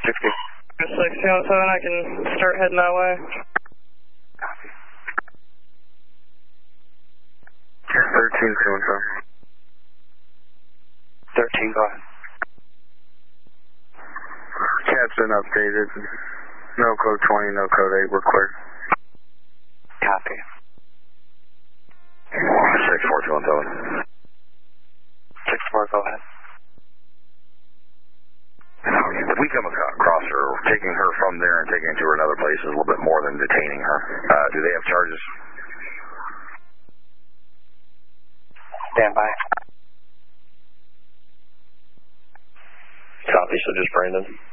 60. 607, I can start heading that way. 13, 13, go ahead. Cat's been updated. No code 20, no code 8, we're clear. Copy. 64217. 64, go ahead. If we come across her, taking her from there and taking her to another place is a little bit more than detaining her. Do they have charges? Stand by. Copy, so just Brandon.